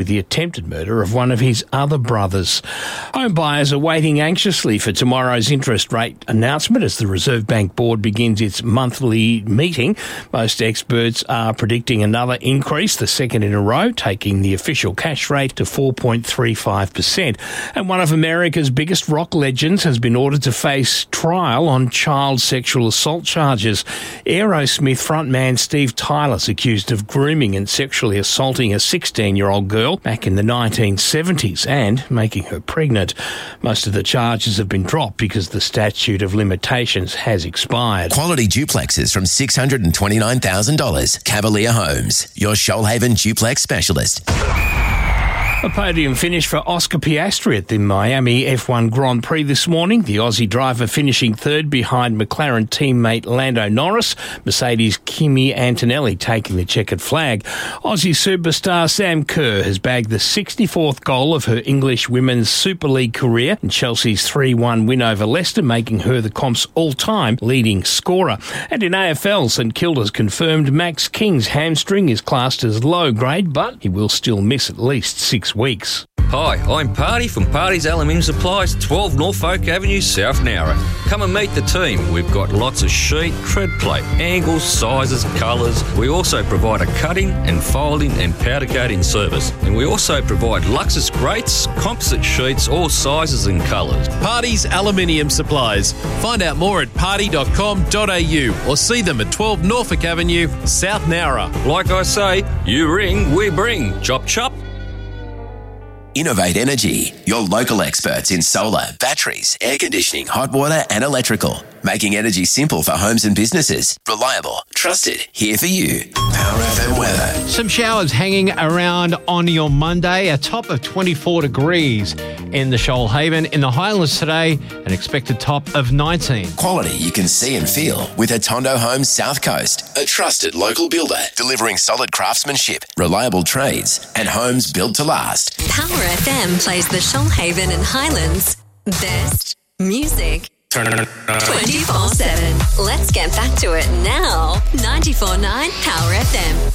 with the attempted murder of one of his other brothers. Home buyers are waiting anxiously for tomorrow's interest rate announcement as the Reserve Bank Board begins its monthly meeting. Most experts are predicting another increase, the second in a row, taking the official cash rate to 4.35%. And one of America's biggest rock legends has been ordered to face trial on child sexual assault charges. Aerosmith frontman Steve Tyler's accused of grooming and sexually assaulting a 16-year-old girl back in the 1970s and making her pregnant. Most of the charges have been dropped because the statute of limitations has expired. Quality duplexes from $629,000. Cavalier Homes, your Shoalhaven duplex specialist. A podium finish for Oscar Piastri at the Miami F1 Grand Prix this morning. The Aussie driver finishing third behind McLaren teammate Lando Norris. Mercedes' Kimi Antonelli taking the checkered flag. Aussie superstar Sam Kerr has bagged the 64th goal of her English Women's Super League career in Chelsea's 3-1 win over Leicester, making her the comp's all-time leading scorer. And in AFL, St Kilda's confirmed Max King's hamstring is classed as low grade, but he will still miss at least 6 weeks. Hi, I'm Party from Party's Aluminium Supplies, 12 Norfolk Avenue, South Nowra. Come and meet the team. We've got lots of sheet, tread plate, angles, sizes, colours. We also provide a cutting and folding and powder coating service. And we also provide Luxus grates, composite sheets, all sizes and colours. Party's Aluminium Supplies. Find out more at party.com.au or see them at 12 Norfolk Avenue, South Nowra. Like I say, you ring, we bring. Chop chop. Innovate Energy, your local experts in solar, batteries, air conditioning, hot water and electrical. Making energy simple for homes and businesses. Reliable, trusted, here for you. Power FM weather. Some showers hanging around on your Monday, a top of 24 degrees in the Shoalhaven. In the Highlands today, an expected top of 19. Quality you can see and feel with Atondo Homes South Coast, a trusted local builder delivering solid craftsmanship, reliable trades and homes built to last. Power FM plays the Shoalhaven and Highlands best music 24/7. Let's get back to it now. 94.9 Power FM.